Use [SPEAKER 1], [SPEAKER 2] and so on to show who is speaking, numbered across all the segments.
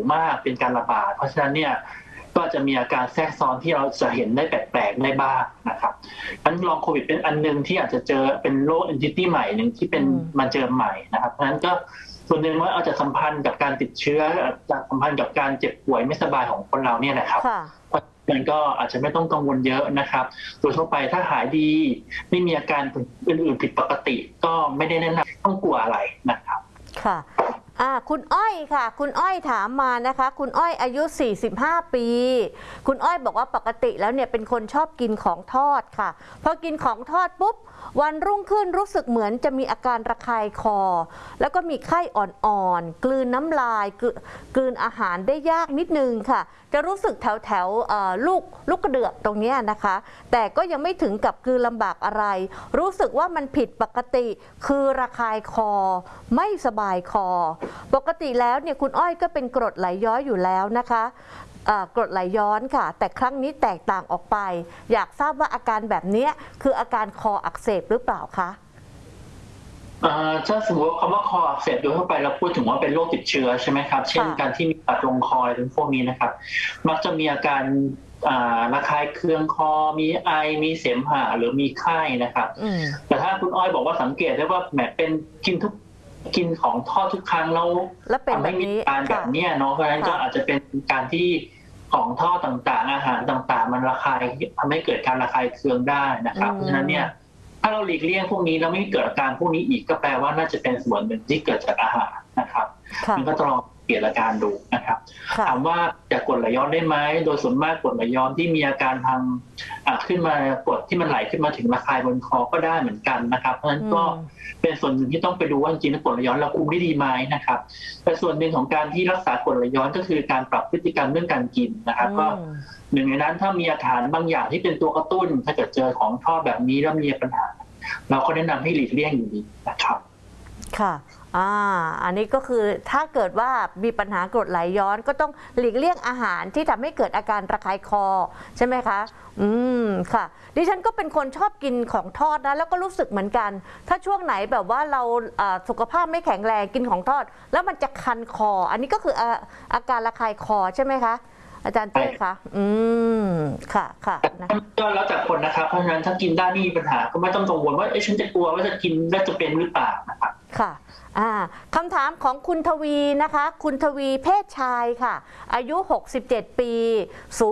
[SPEAKER 1] มากเป็นการระบาดเพราะฉะนั้นเนี่ยก็จะมีอาการแทรกซ้อนที่เราจะเห็นได้แปลกๆได้บ้างนะครับงั้นลองโควิดเป็นอันนึงที่อาจจะเจอเป็นโรค entity ใหม่หนึ่งที่เป็นมาเจอใหม่นะครับเพราะฉะนั้นก็ส่วนหนึ่งว่าอาจจะสัมพันธ์กับการติดเชื้อจะสัมพันธ์กับการเจ็บป่วยไม่สบายของคนเราเนี่ยแหละครับมันก็อาจจะไม่ต้องกังวลเยอะนะครับโดยทั่วไปถ้าหายดีไม่มีอาการอื่นๆผิดปกติก็ไม่ได้แนะนำต้องกลัวอะไรนะครับ
[SPEAKER 2] ค่ะคุณอ้อยค่ะคุณอ้อยถามมานะคะคุณอ้อยอายุ45ปีคุณอ้อยบอกว่าปกติแล้วเนี่ยเป็นคนชอบกินของทอดค่ะพอกินของทอดปุ๊บวันรุ่งขึ้นรู้สึกเหมือนจะมีอาการระคายคอแล้วก็มีไข้อ่อนๆกลืนน้ำลายกลืนอาหารได้ยากนิดนึงค่ะจะรู้สึกแถวลูกกระเดือกตรงนี้นะคะแต่ก็ยังไม่ถึงกับกลืนลำบากอะไรรู้สึกว่ามันผิดปกติคือระคายคอไม่สบายคอปกติแล้วเนี่ยคุณอ้อยก็เป็นกรดไหลย้อยอยู่แล้วนะคะกรดไหลย้อนค่ะแต่ครั้งนี้แตกต่างออกไปอยากทราบว่าอาการแบบนี้คืออาการคออักเสบหรือเปล่าคะ
[SPEAKER 1] ถ้าสมมติคำว่าคออักเสบโดยทั่วไปเราพูดถึงว่าเป็นโรคติดเชื้อใช่ไหมครับเช่นการที่มีตัดลงคออะไรพวกนี้นะครับมักจะมีอาการระคายเคืองคอมีไอมีเสมหะหรือมีไข้นะครับแต่ถ้าคุณอ้อยบอกว่าสังเกตได้ว่าแหมเป็นกินของทอดทุกครั้งแล้วทำให้มีอาการแบบนี้เนาะเพราะฉะนั้นก็อาจจะเป็นการที่ของทอดต่างๆอาหารต่างๆมันระคายทำให้เกิดการระคายเคืองได้นะครับเพราะฉะนั้นเนี่ยถ้าเราหลีกเลี่ยงพวกนี้แล้วไม่เกิดอาการพวกนี้อีกก็แปลว่าน่าจะเป็นส่วนหนึ่งที่เกิดจากอาหารนะครับมันก็ต้องลองเปลี่ยนอาการดูนะครับถามว่าจะกรดไหลย้อนได้ไหมโดยส่วนมากกรดไหลย้อนที่มีอาการทางขึ้นมากรดที่มันไหลขึ้นมาถึงระคายบนคอก็ได้เหมือนกันนะครับเพราะฉะนั้นก็เป็นส่วนหนึ่งที่ต้องไปดูว่าจริงๆกรดไหลย้อนเราคุมได้ดีไหมนะครับแต่ส่วนหนึ่งของการที่รักษากรดไหลย้อนก็คือการปรับพฤติกรรมเรื่องการกินนะครับก็หนึ่งในนั้นถ้ามีอาหารบางอย่างที่เป็นตัวกระตุ้นถ้าเกิดเจอของทอดแบบนี้แล้วมีปัญหาเราก็แนะนำให้หลีกเลี่ยงอยู่ดีนะครับ
[SPEAKER 2] ค่ะอันนี้ก็คือถ้าเกิดว่ามีปัญหากรดไหลย้อนก็ต้องหลีกเลี่ยงอาหารที่ทำให้เกิดอาการระคายคอใช่ไหมคะค่ะดิฉันก็เป็นคนชอบกินของทอดนะแล้วก็รู้สึกเหมือนกันถ้าช่วงไหนแบบว่าเราสุขภาพไม่แข็งแรงกินของทอดแล้วมันจะคันคออันนี้ก็คืออาการระคายคอใช่ไหมคะอาจารย์เต้คะค่ะ
[SPEAKER 1] ก็แล้วแต่คนนะครับเพราะฉะนั้นถ้ากินได้ไม่มีปัญหาก็ไม่ต้องกังวลว่าฉันจะกลัวว่าจะกินแล้วจะเป็นหรือเปล่านะครับ
[SPEAKER 2] ค่ะคำถามของคุณทวีนะคะคุณทวีเพศชายค่ะอายุ67ปีสูง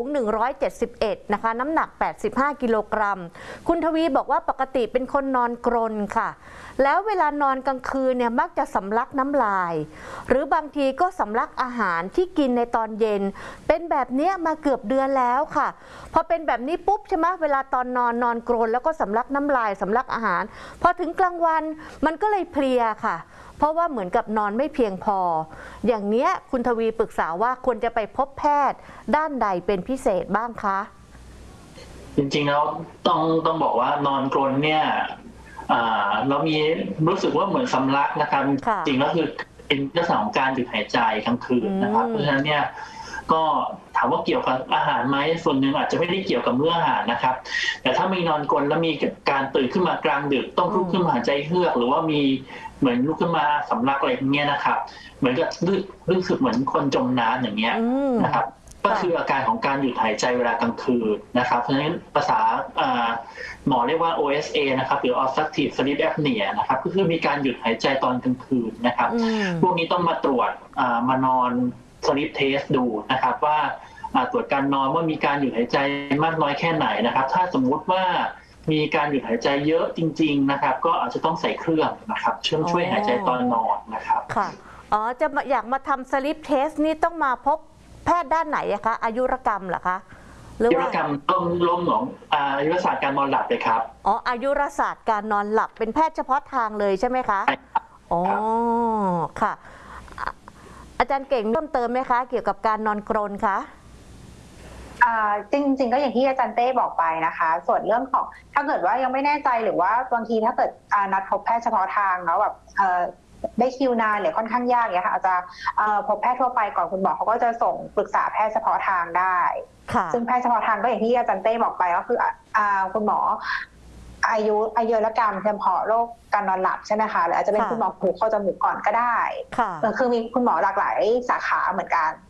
[SPEAKER 2] 171นะคะน้ำหนัก85กิโลกรัมคุณทวีบอกว่าปกติเป็นคนนอนกรนค่ะแล้วเวลานอนกลางคืนเนี่ยมักจะสำลักน้ำลายหรือบางทีก็สำลักอาหารที่กินในตอนเย็นเป็นแบบนี้มาเกือบเดือนแล้วค่ะพอเป็นแบบนี้ปุ๊บใช่ไหมเวลาตอนนอนกรนแล้วก็สำลักน้ำลายสำลักอาหารพอถึงกลางวันมันก็เลยเพลียค่ะเพราะว่าเหมือนกับนอนไม่เพียงพออย่างเนี้ยคุณทวีปรึกษาว่าควรจะไปพบแพทย์ด้านใดเป็นพิเศษบ้างคะ
[SPEAKER 1] จริงๆแล้วต้องบอกว่านอนกรนเนี่ยเรามีรู้สึกว่าเหมือนสำลักนะครับจริงแล้วคือเป็นลักษณะของการหยุดหายใจกลางคืนนะครับเพราะฉะนั้นเนี่ยก็ถามว่าเกี่ยวกับอาหารไหมส่วนหนึ่งอาจจะไม่ได้เกี่ยวกับเรื่องอาหารนะครับแต่ถ้ามีนอนกรนแล้วมีการตื่นขึ้นมากลางดึกต้องลุกขึ้นมาหายใจเฮือกหรือว่ามีเหมือนลุกขึ้นมาสำลักอะไรอย่างเงี้ยนะครับเหมือนกับรู้สึกเหมือนคนจมน้ำอย่างเงี้ยนะครับก็คืออาการของการหยุดหายใจเวลากลางคืนนะครับเพราะฉะนั้นภาษาหมอเรียกว่า OSA นะครับหรือ obstructive sleep apnea นะครับก็คือมีการหยุดหายใจตอนกลางคืนนะครับพวกนี้ต้องมาตรวจมานอน sleep test ดูนะครับว่าตรวจการนอนว่ามีการหยุดหายใจมากน้อยแค่ไหนนะครับถ้าสมมุติว่ามีการหยุดหายใจเยอะจริงๆนะครับก็อาจจะต้องใส่เครื่องนะครับช่วยหายใจตอนนอนนะครับ
[SPEAKER 2] ค่ะจะอยากมาทำ sleep test นี่ต้องมาพบแพทย์ด้านไหนคะอายุรกรรมเหรอคะ
[SPEAKER 1] อายุรกรรมต้องล้มของอายุรศาสตร์การนอนหลับเลยครับ
[SPEAKER 2] อายุรศาสตร์การนอนหลับเป็นแพทย์เฉพาะทางเลยใช่ไหมคะ
[SPEAKER 1] ใช่ครับ
[SPEAKER 2] ค่ะอาจารย์เก่งเพิ่มเติมไหมคะเกี่ยวกับการนอนกรนคะ
[SPEAKER 3] จริงๆก็อย่างที่อาจารย์เต้บอกไปนะคะส่วนเรื่องของถ้าเกิดว่ายังไม่แน่ใจหรือว่าบางทีถ้าเกิดนัดพบแพทย์เฉพาะทางแล้วแบบได้คิวนานหรือค่อนข้างยากเนี่ยค่ะอาจจะพบแพทย์ทั่วไปก่อนคุณหมอเขาก็จะส่งปรึกษาแพทย์เฉพาะทางได้ซึ่งแพทย์เฉพาะทางก็อย่างที่อาจารย์เต้บอกไปก็คือคุณหมออายุรกรรมเฉพาะโรคการนอนหลับใช่ไหมคะหรืออาจจะเป็นคุณหมอหูคอจมูกก่อนก็ได้คือมีคุณหมอหลากหลายสาขาเหมือนกัน